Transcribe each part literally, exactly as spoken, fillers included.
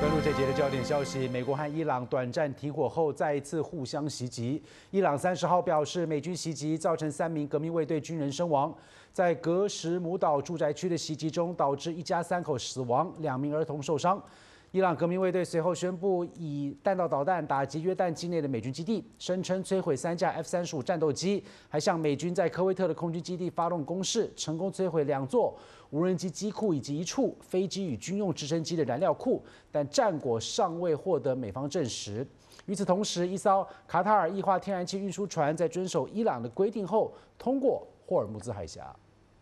登陆这节的焦点消息，美国和伊朗短暂停火后再一次互相袭击。伊朗三十号表示，美军袭击造成三名革命卫队军人身亡。在格什姆岛住宅区的袭击中，导致一家三口死亡，两名儿童受伤。伊朗革命卫队随后宣布以弹道导弹打击约旦境内的美军基地，声称摧毁三架 F 三十五战斗机，还向美军在科威特的空军基地发动攻势，成功摧毁两座无人机机库以及一处飞机与军用直升机的燃料库，但战果尚未获得美方证实。与此同时，一艘卡塔尔液化天然气运输船在遵守伊朗的规定后通过霍尔木兹海峡。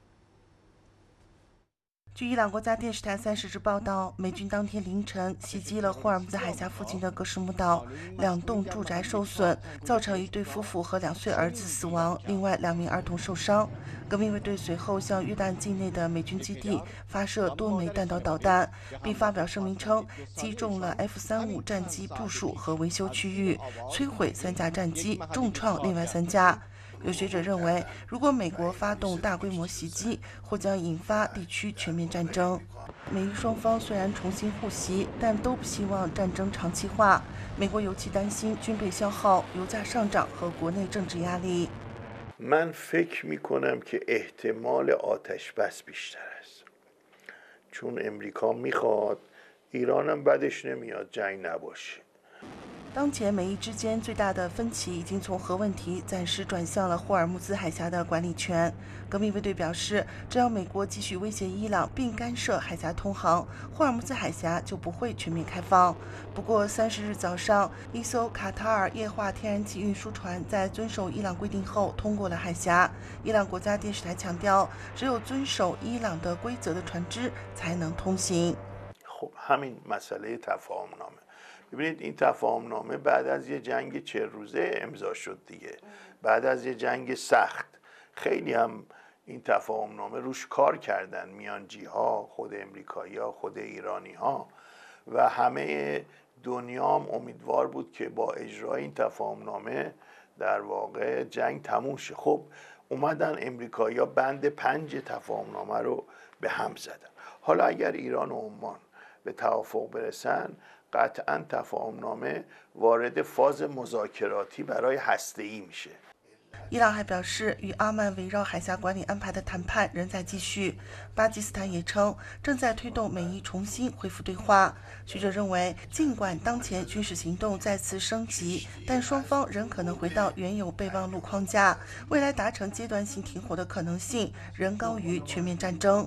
据伊朗国家电视台三十日报道，美军当天凌晨袭击了霍尔木兹海峡附近的格什姆岛，两栋住宅受损，造成一对夫妇和两岁儿子死亡，另外两名儿童受伤。革命卫队随后向约旦境内的美军基地发射多枚弹道导弹，并发表声明称击中了 F 三十五战机部署和维修区域，摧毁三架战机，重创另外三架。有学者认为，如果美国发动大规模袭击，或将引发地区全面战争。美伊双方虽然重新互袭，但都不希望战争长期化。美国尤其担心军备消耗、油价上涨和国内政治压力。 من فکر میکنم که احتمال آتش بس بیشتر است. چون امریکا میخواد ایرانم بدش نمیاد جنگ نباشه. 当前美伊之间最大的分歧已经从核问题暂时转向了霍尔木兹海峡的管理权。革命卫队表示，只要美国继续威胁伊朗并干涉海峡通航，霍尔木兹海峡就不会全面开放。不过，三十日早上，一艘卡塔尔液化天然气运输船在遵守伊朗规定后通过了海峡。伊朗国家电视台强调，只有遵守伊朗的规则的船只才能通行。 ببینید این تفاهم نامه بعد از یه جنگ چهل روزه امضا شد دیگه بعد از یه جنگ سخت خیلی هم این تفاهم نامه روش کار کردن میانجی ها خود امریکایی ها خود ایرانی ها و همه دنیا هم امیدوار بود که با اجرای این تفاهم نامه در واقع جنگ تموم شه. خب اومدن امریکایی ها بند پنج تفاهم نامه رو به هم زدن. حالا اگر ایران و عمان به توافق برسن قطعا تفاهمنامه وارد فاز مذاکراتی برای هسته‌ای میشه。 伊朗还表示，与阿曼围绕海峡管理安排的谈判仍在继续。巴基斯坦也称，正在推动美伊重新恢复对话。学者认为，尽管当前军事行动再次升级，但双方仍可能回到原有备忘录框架，未来达成阶段性停火的可能性仍高于全面战争。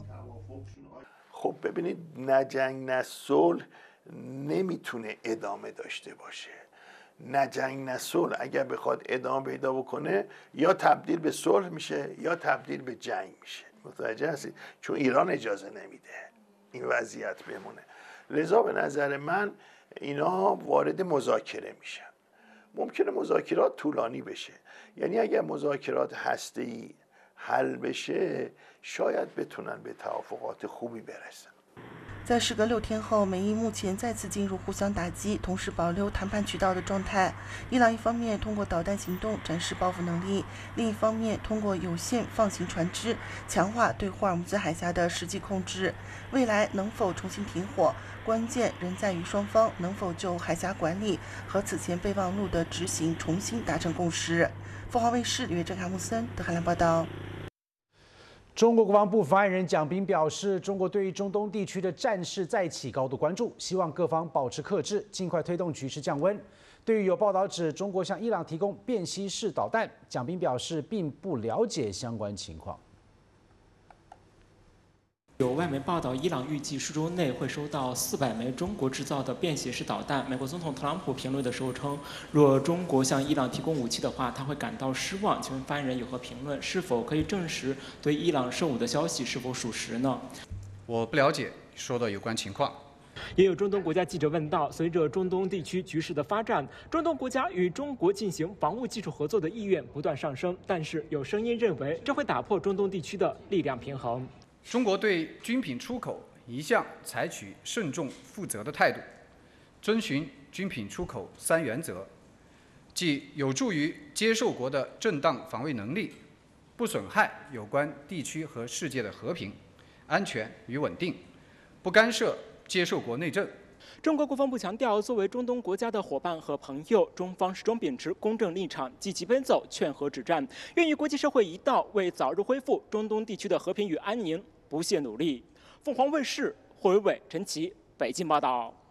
خب ببینید نه جنگ نه صلح نمیتونه ادامه داشته باشه. نه جنگ نه صلح اگر بخواد ادامه پیدا بکنه یا تبدیل به صلح میشه یا تبدیل به جنگ میشه. متوجه هستید؟ چون ایران اجازه نمیده این وضعیت بمونه. لذا به نظر من اینا وارد مذاکره میشن. ممکنه مذاکرات طولانی بشه. یعنی اگر مذاکرات هسته‌ای حل بشه شاید بتونن به توافقات خوبی برسن。 在时隔六天后，美伊目前再次进入互相打击，同时保留谈判渠道的状态。伊朗一方面通过导弹行动展示报复能力，另一方面通过有限放行船只强化对霍尔木兹海峡的实际控制。未来能否重新停火，关键仍在于双方能否就海峡管理和此前备忘录的执行重新达成共识。凤凰卫视吕正卡木森德黑兰报道。 中国国防部发言人蒋斌表示，中国对于中东地区的战事再起高度关注，希望各方保持克制，尽快推动局势降温。对于有报道指中国向伊朗提供便携式导弹，蒋斌表示并不了解相关情况。 有外媒报道，伊朗预计数周内会收到四百枚中国制造的便携式导弹。美国总统特朗普评论的时候称，若中国向伊朗提供武器的话，他会感到失望。请问发言人有何评论？是否可以证实对伊朗售武的消息是否属实呢？ 我不了解说的有关情况。 也有中东国家记者问到，随着中东地区局势的发展，中东国家与中国进行防务技术合作的意愿不断上升，但是有声音认为这会打破中东地区的力量平衡。 中国对军品出口一向采取慎重负责的态度，遵循军品出口三原则，即有助于接受国的正当防卫能力，不损害有关地区和世界的和平、安全与稳定，不干涉接受国内政。 中国国防部强调，作为中东国家的伙伴和朋友，中方始终秉持公正立场，积极奔走劝和止战，愿与国际社会一道为早日恢复中东地区的和平与安宁不懈努力。凤凰卫视，霍伟伟、陈琦北京报道。